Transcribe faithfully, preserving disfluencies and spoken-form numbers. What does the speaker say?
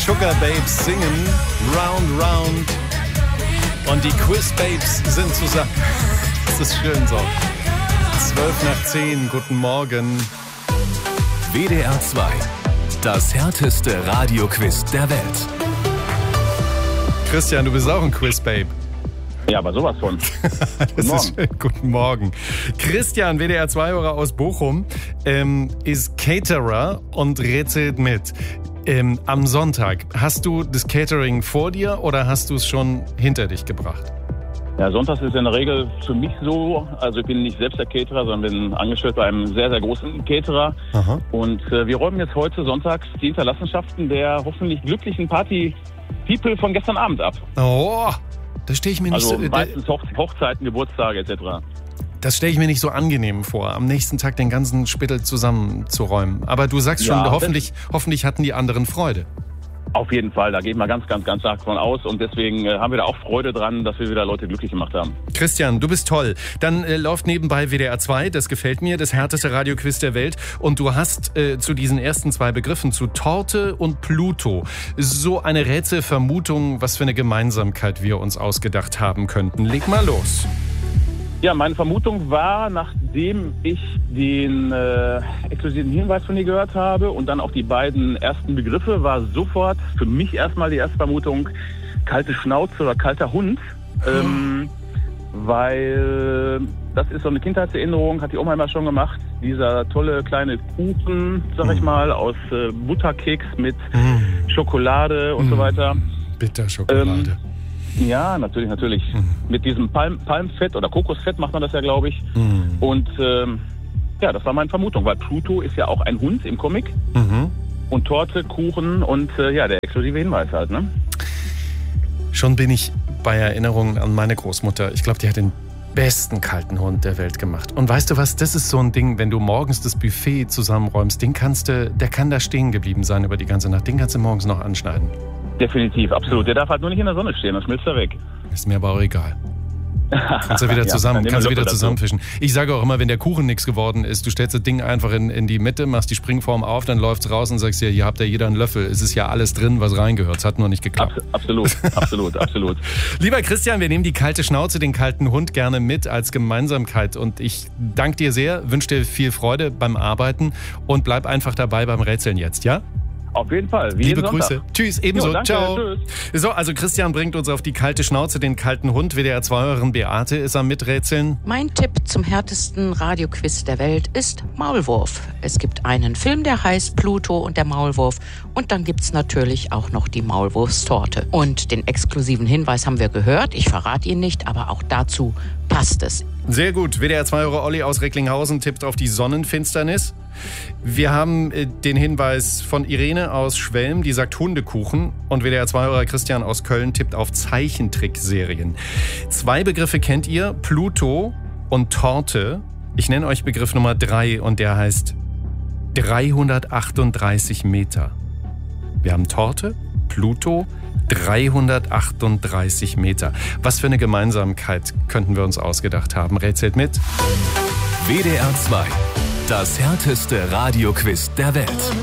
Sugar Babes singen Round Round und die Quiz Babes sind zusammen. Das ist schön so. zwölf nach zehn, guten Morgen. W D R zwei, das härteste Radioquiz der Welt. Christian, du bist auch ein Quiz Babe. Ja, aber sowas von. Das ist schön. Guten Morgen. Christian, W D R zwei-Hörer aus Bochum, ähm, ist Caterer und rätselt mit. Ähm, am Sonntag, hast du das Catering vor dir oder hast du es schon hinter dich gebracht? Ja, Sonntags ist in der Regel für mich so, also ich bin nicht selbst der Caterer, sondern bin angestellt bei einem sehr, sehr großen Caterer. Aha. Und äh, wir räumen jetzt heute sonntags die Hinterlassenschaften der hoffentlich glücklichen Party-People von gestern Abend ab. Oh, das stelle ich mir nicht also so... meistens Hoch- Hochzeiten, Geburtstage et cetera. Das stelle ich mir nicht so angenehm vor, am nächsten Tag den ganzen Spittel zusammenzuräumen. Aber du sagst schon, Ja, hoffentlich, hoffentlich hatten die anderen Freude. Auf jeden Fall, da gehen wir ganz, ganz, ganz stark von aus. Und deswegen äh, haben wir da auch Freude dran, dass wir wieder Leute glücklich gemacht haben. Christian, du bist toll. Dann äh, läuft nebenbei W D R zwei, das gefällt mir, das härteste Radioquiz der Welt. Und du hast äh, zu diesen ersten zwei Begriffen, zu Torte und Pluto, so eine Rätselvermutung, was für eine Gemeinsamkeit wir uns ausgedacht haben könnten. Leg mal los. Ja, meine Vermutung war, nachdem ich den äh, exklusiven Hinweis von dir gehört habe und dann auch die beiden ersten Begriffe, war sofort für mich erstmal die erste Vermutung kalte Schnauze oder kalter Hund. Ähm, weil das ist so eine Kindheitserinnerung, hat die Oma immer schon gemacht. Dieser tolle kleine Kuchen, sag ich mal, aus äh, Butterkeks mit mm. Schokolade und mm. so weiter. Bitterschokolade. Ähm, Ja, natürlich, natürlich. Mhm. Mit diesem Palm, Palmfett oder Kokosfett macht man das ja, glaube ich. Mhm. Und ähm, ja, das war meine Vermutung, weil Pluto ist ja auch ein Hund im Comic. Mhm. Und Torte, Kuchen und äh, ja, der exklusive Hinweis halt, ne? Schon bin ich bei Erinnerungen an meine Großmutter. Ich glaube, die hat den besten kalten Hund der Welt gemacht. Und weißt du was, das ist so ein Ding, wenn du morgens das Buffet zusammenräumst, den kannst du, der kann da stehen geblieben sein über die ganze Nacht. Den kannst du morgens noch anschneiden. Definitiv, absolut. Der darf halt nur nicht in der Sonne stehen, dann schmilzt er weg. Ist mir aber auch egal. Kannst du wieder zusammen, ja, kannst du wieder zusammenfischen. Ich sage auch immer, wenn der Kuchen nichts geworden ist, du stellst das Ding einfach in, in die Mitte, machst die Springform auf, dann läuft's raus und sagst dir, hier habt ihr jeder einen Löffel. Es ist ja alles drin, was reingehört. Es hat nur nicht geklappt. Abs- absolut, absolut, absolut. Lieber Christian, wir nehmen die kalte Schnauze, den kalten Hund gerne mit als Gemeinsamkeit. Und ich danke dir sehr, wünsche dir viel Freude beim Arbeiten und bleib einfach dabei beim Rätseln jetzt, ja? Auf jeden Fall. Wie Liebe Grüße. Tschüss, ebenso. Jo, danke, ciao. Tschüss. So, also Christian bringt uns auf die kalte Schnauze, den kalten Hund. W D R zwei-Hörerin Beate ist am Miträtseln. Mein Tipp zum härtesten Radioquiz der Welt ist Maulwurf. Es gibt einen Film, der heißt Pluto und der Maulwurf. Und dann gibt's natürlich auch noch die Maulwurfstorte. Und den exklusiven Hinweis haben wir gehört. Ich verrate ihn nicht, aber auch dazu passt es. Sehr gut. W D R zwei-Hörer Olli aus Recklinghausen tippt auf die Sonnenfinsternis. Wir haben äh, den Hinweis von Irene aus Schwelm, die sagt Hundekuchen. Und W D R zwei-Hörer Christian aus Köln tippt auf Zeichentrickserien. Zwei Begriffe kennt ihr, Pluto und Torte. Ich nenne euch Begriff Nummer drei und der heißt dreihundertachtunddreißig Meter. Wir haben Torte, Pluto, dreihundertachtunddreißig Meter. Was für eine Gemeinsamkeit könnten wir uns ausgedacht haben? Rätselt mit. W D R zwei, das härteste Radioquiz der Welt.